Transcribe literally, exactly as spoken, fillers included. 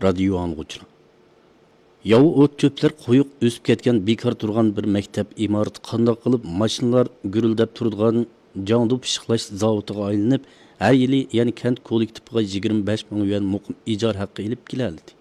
radio anğuçlar. Yavu o't çöpler qo'yiq o'sib ketgan bekor turgan bir maktab imorati qandoq qilib mashinalar gurildab turadigan jondu pishiqlash zavodiga aylanib, har yili ya'ni kent kollektiviga yigirma besh ming yuan muqim ijara haqqi ilib keladi.